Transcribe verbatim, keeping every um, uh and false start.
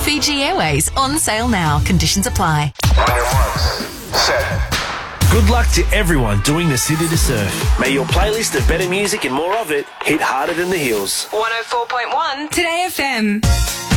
Fiji Airways, on sale now. Conditions apply. Set. Good luck to everyone doing the City to Surf. May your playlist of better music and more of it hit harder than the hills. one oh four point one Today F M.